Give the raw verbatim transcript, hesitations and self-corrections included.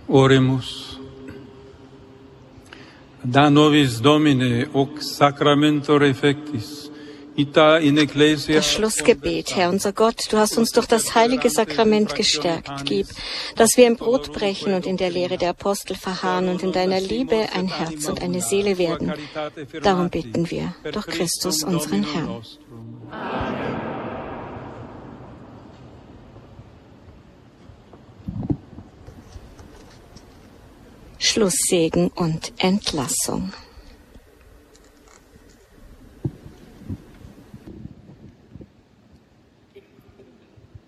Oremus. Da nobis Domine, hoc sacramento refectis, ita in ecclesia. Das Schlussgebet, Herr unser Gott, du hast uns durch das heilige Sakrament gestärkt. Gib, dass wir im Brotbrechen und in der Lehre der Apostel verharren und in deiner Liebe ein Herz und eine Seele werden. Darum bitten wir, durch Christus, unseren Herrn. Amen. Schlusssegen und Entlassung.